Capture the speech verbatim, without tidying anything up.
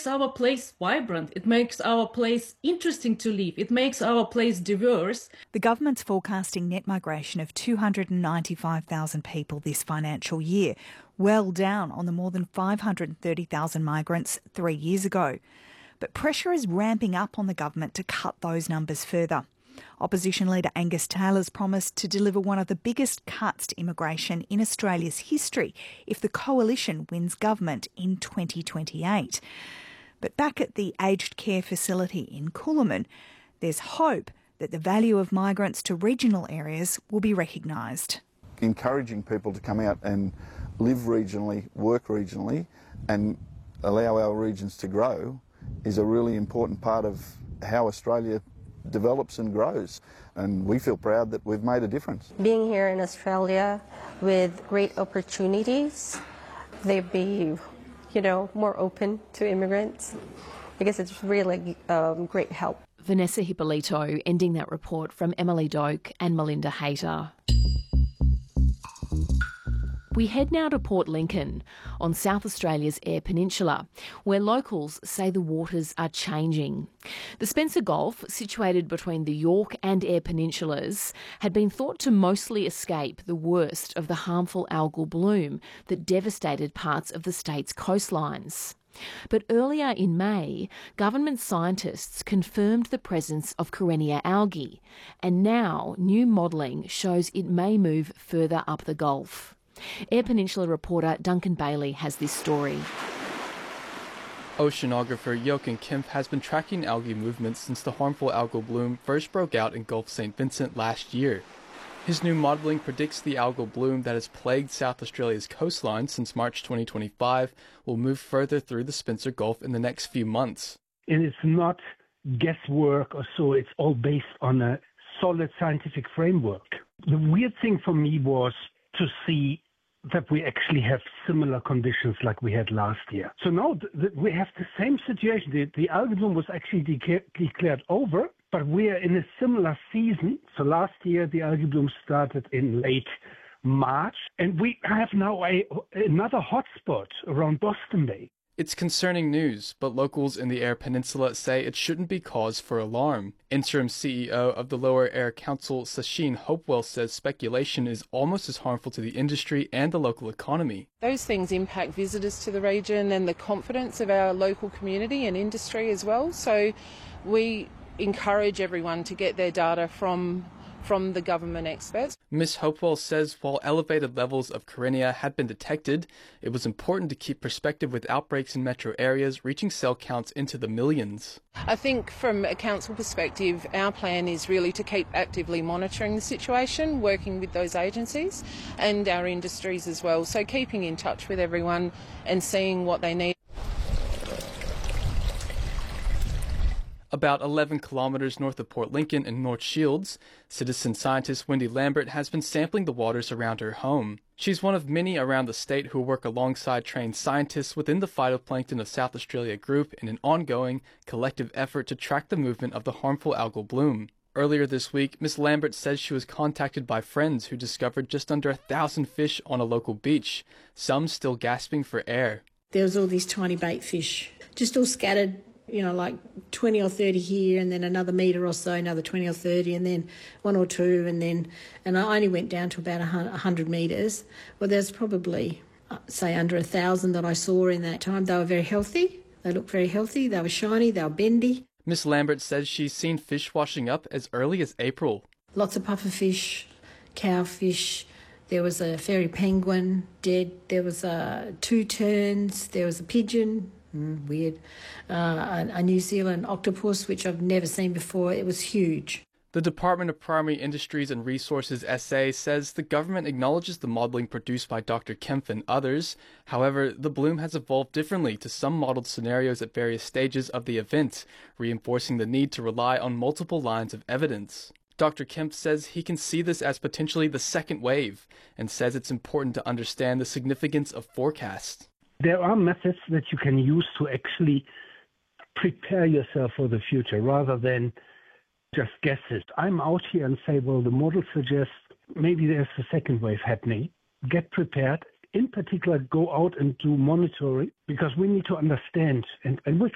makes our place vibrant. It makes our place interesting to live. It makes our place diverse. The government's forecasting net migration of two hundred ninety-five thousand people this financial year, well down on the more than five hundred thirty thousand migrants three years ago. But pressure is ramping up on the government to cut those numbers further. Opposition leader Angus Taylor's promised to deliver one of the biggest cuts to immigration in Australia's history if the coalition wins government in twenty twenty-eight. But back at the aged care facility in Coolamon, there's hope that the value of migrants to regional areas will be recognised. Encouraging people to come out and live regionally, work regionally and allow our regions to grow is a really important part of how Australia develops and grows, and we feel proud that we've made a difference. Being here in Australia with great opportunities, they'd be, you know, more open to immigrants because it's really um, great help. Vanessa Hippolito ending that report from Emily Doak and Melinda Hayter. We head now to Port Lincoln on South Australia's Eyre Peninsula, where locals say the waters are changing. The Spencer Gulf, situated between the Yorke and Eyre Peninsulas, had been thought to mostly escape the worst of the harmful algal bloom that devastated parts of the state's coastlines. But earlier in May, government scientists confirmed the presence of Karenia algae, and now new modelling shows it may move further up the Gulf. Eyre Peninsula reporter Duncan Bailey has this story. Oceanographer Jochen Kempf has been tracking algae movements since the harmful algal bloom first broke out in Gulf Saint Vincent last year. His new modelling predicts the algal bloom that has plagued South Australia's coastline since March twenty twenty-five will move further through the Spencer Gulf in the next few months. And it's not guesswork or so, it's all based on a solid scientific framework. The weird thing for me was to see that we actually have similar conditions like we had last year. So now th- th- we have the same situation. The, the algal bloom was actually de- declared over, but we are in a similar season. So last year the algal bloom started in late March, and we have now a, another hotspot around Boston Bay. It's concerning news, but locals in the Eyre Peninsula say it shouldn't be cause for alarm. Interim C E O of the Lower Eyre Council, Sasheen Hopewell, says speculation is almost as harmful to the industry and the local economy. Those things impact visitors to the region and the confidence of our local community and industry as well. So we encourage everyone to get their data from from the government experts. Miz Hopewell says while elevated levels of Karenia had been detected, it was important to keep perspective with outbreaks in metro areas reaching cell counts into the millions. I think from a council perspective, our plan is really to keep actively monitoring the situation, working with those agencies and our industries as well. So keeping in touch with everyone and seeing what they need. About eleven kilometres north of Port Lincoln in North Shields, citizen scientist Wendy Lambert has been sampling the waters around her home. She's one of many around the state who work alongside trained scientists within the Phytoplankton of South Australia group in an ongoing, collective effort to track the movement of the harmful algal bloom. Earlier this week, Miss Lambert says she was contacted by friends who discovered just under a thousand fish on a local beach, some still gasping for air. There was all these tiny bait fish, just all scattered, you know, like twenty or thirty here, and then another metre or so, another twenty or thirty, and then one or two, and then, and I only went down to about one hundred metres. Well, there's probably, say, under a thousand that I saw in that time. They were very healthy. They looked very healthy. They were shiny. They were bendy. Miss Lambert says she's seen fish washing up as early as April. Lots of pufferfish, cowfish. There was a fairy penguin dead. There was uh, two terns. There was a pigeon. Mm, weird. Uh, a, a New Zealand octopus, which I've never seen before. It was huge. The Department of Primary Industries and Resources S A says the government acknowledges the modelling produced by Doctor Kempf and others. However, the bloom has evolved differently to some modelled scenarios at various stages of the event, reinforcing the need to rely on multiple lines of evidence. Doctor Kempf says he can see this as potentially the second wave, and says it's important to understand the significance of forecasts. There are methods that you can use to actually prepare yourself for the future rather than just guess it. I'm out here and say, well, the model suggests maybe there's a second wave happening. Get prepared. In particular, go out and do monitoring because we need to understand, and, and with